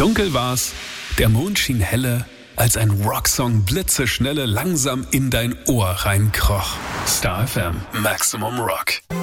Dunkel war's, der Mond schien helle, als ein Rocksong blitzeschnelle langsam in dein Ohr reinkroch. Star FM, Maximum Rock.